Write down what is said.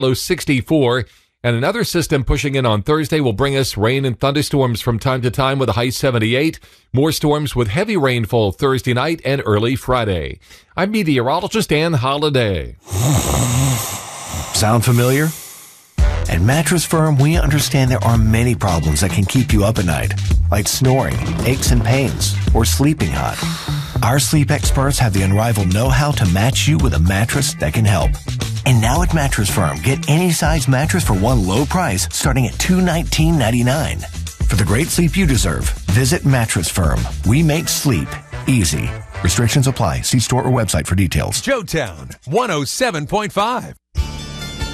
low 64. And another system pushing in on Thursday will bring us rain and thunderstorms from time to time with a high 78. More storms with heavy rainfall Thursday night and early Friday. I'm meteorologist Ann Holiday. Sound familiar? At Mattress Firm, we understand there are many problems that can keep you up at night, like snoring, aches and pains, or sleeping hot. Our sleep experts have the unrivaled know-how to match you with a mattress that can help. And now at Mattress Firm, get any size mattress for one low price starting at $219.99. For the great sleep you deserve, visit Mattress Firm. We make sleep easy. Restrictions apply. See store or website for details. Joetown 107.5.